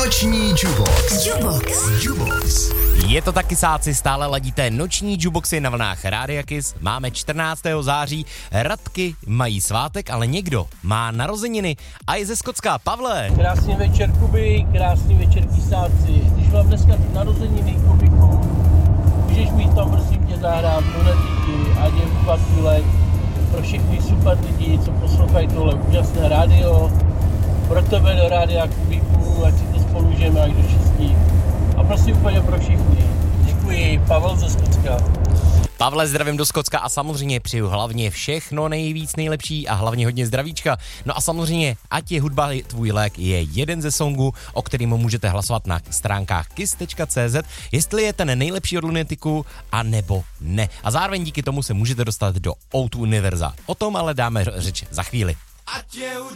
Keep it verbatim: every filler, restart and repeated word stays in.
Noční Jubox. Jubox. Jubox. Je to taky, sáci, stále ladíte Noční Juboxy na vlnách Rádia Kiss. Máme čtrnáctého září, Radky mají svátek, ale někdo má narozeniny a je ze Skotska. Pavle. Krásný večer, Kuby, krásný večer, Kisáci. Když mám dneska narozeniny, Kubiku, můžeš mít tam, prosím tě, zahrát monetiky a je let pro všechny super lidi, co poslouchají tohle úžasné rádio. Pro tebe do rádia, Kubiku, ať si to spolu užijeme až do šestí. A prosím úplně pro všechny. Děkuji, Pavel ze Skotska. Pavle, zdravím do Skotska a samozřejmě přeju hlavně všechno nejvíc nejlepší a hlavně hodně zdravíčka. No a samozřejmě, ať je hudba tvůj lék, je jeden ze songů, o kterým můžete hlasovat na stránkách kiss tečka cé zet, jestli je ten nejlepší od Lunatiku, a nebo ne. A zároveň díky tomu se můžete dostat do ó dva Univerza. O tom ale dáme řeč za chvíli. Ať je